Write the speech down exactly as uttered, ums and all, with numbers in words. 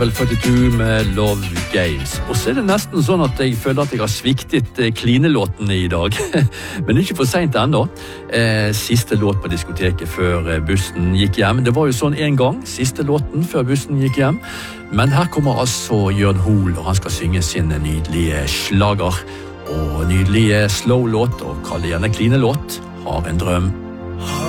Vel førtito med Love Games. Og så er det nesten sånn at jeg føler at jeg har sviktet eh, klinelåtene i dag. Men ikke for sent ennå. Eh, siste låt på diskoteket før eh, bussen gikk hjem. Det var jo sånn en gang, siste låten før bussen gikk hjem. Men her kommer altså Jørn Hoel, og han skal synge sin nydelige slager. Og nydelige slow-låt, og kall det gjerne klinelåt, Har en drøm.